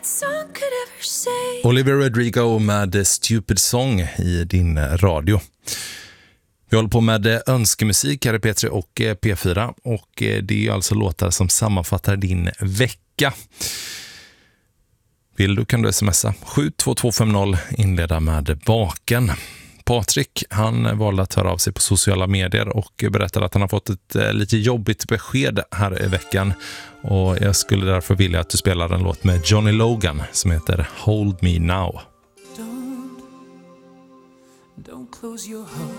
Olivia Rodrigo med Stupid Song i din radio. Vi håller på med önskemusik här i P3 och P4 och det är alltså låtar som sammanfattar din vecka. Vill du kan du smsa 72250 inleda med baken. Patrik, han valde att höra av sig på sociala medier och berättade att han har fått ett lite jobbigt besked här i veckan. Och jag skulle därför vilja att du spelar en låt med Johnny Logan som heter Hold Me Now. Don't close your heart